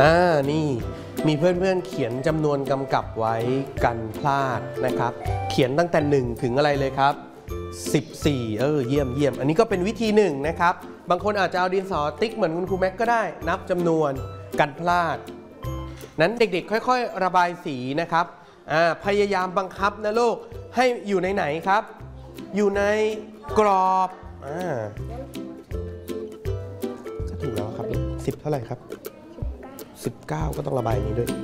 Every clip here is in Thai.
นี่มีเพื่อนๆเขียนจำนวนกำกับไว้กันพลาดนะครับเขียนตั้งแต่1ถึงอะไรเลยครับ14เยี่ยมอันนี้ก็เป็นวิธี1นะครับบางคนอาจจะเอาดินสอติ๊กเหมือนคุณครูแม็กก็ได้นับจำนวนกันพลาดนั้นเด็กๆค่อยๆระบายสีนะครับพยายามบังคับนะลูกให้อยู่ในไหนครับอยู่ในกรอบจะถูกแล้วครับ10เท่าไหร่ครับ19ก็ต้องระบายนี้ด้วย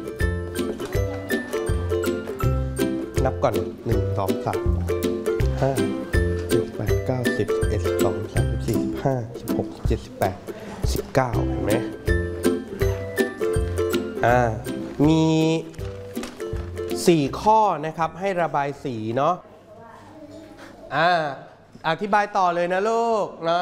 นับก่อน1 2 3 5 7 8 9 10 11 12 13 14 15 16 17 18 19เห็นไหมมี4ข้อนะครับให้ระบายสีเนาะอธิบายต่อเลยนะลูกนะ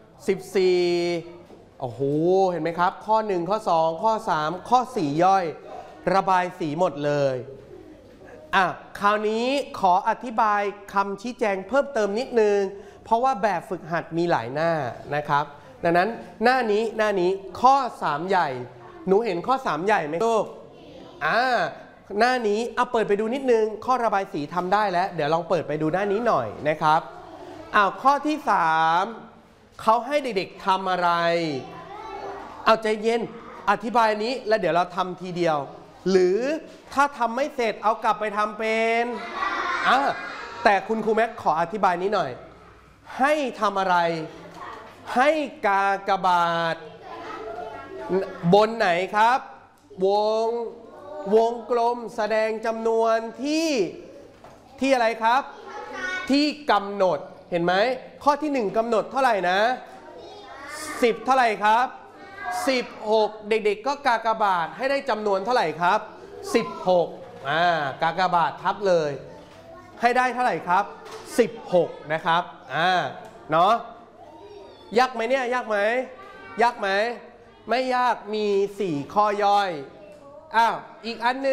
14โอ้โหเห็นไหมครับข้อ1ข้อ2ข้อ3ข้อ4ย่อยระบายสีหมดเลยคราวนี้ขออธิบายคำชี้แจงเพิ่มเติมนิดนึงเพราะว่าแบบฝึกหัดมีหลายหน้านะครับดังนั้นหน้านี้ข้อ3ใหญ่หนูเห็นข้อ3ใหญ่ไหมลูกหน้านี้เอาเปิดไปดูนิดนึงข้อระบายสีทำได้แล้วเดี๋ยวลองเปิดไปดูหน้านี้หน่อยนะครับข้อที่3เขาให้เด็กๆทำอะไรเอาใจเย็นอธิบายนี้แล้วเดี๋ยวเราทำทีเดียวหรือถ้าทำไม่เสร็จเอากลับไปทำเป็นแต่คุณครูแม็กขออธิบายนี้หน่อยให้ทำอะไรให้กากบาทบนไหนครับวงกลมแสดงจำนวนที่อะไรครับที่กำหนดเห็นไหมข้อที่1กำหนดเท่าไหร่นะ10เท่าไหร่ครับ16เด็กๆก็กากบาทให้ได้จำนวนเท่าไหร่ครับ16กากบาททับเลยให้ได้เท่าไหร่ครับ16นะครับเนาะยากไหมเนี่ยยากไหมไม่ยากมี4ข้อย่อยอีกอันห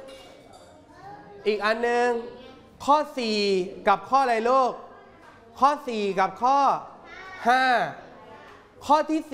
นึ่งข้อ4กับข้ออะไรลูกข้อ4กับข้อ5ข้อที่